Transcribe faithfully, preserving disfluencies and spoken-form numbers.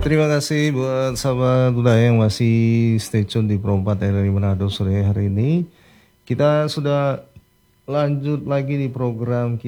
terima kasih buat sahabat budaya yang masih stay tune di Pro empat R R I Manado sore hari ini. Kita sudah lanjut lagi di program kita.